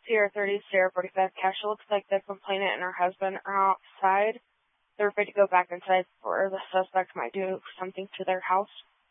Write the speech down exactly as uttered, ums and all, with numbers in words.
Sierra thirty, Sierra forty-five, Cash. Looks like the complainant and her husband are outside. They're afraid to go back inside, or the suspect might do something to their house.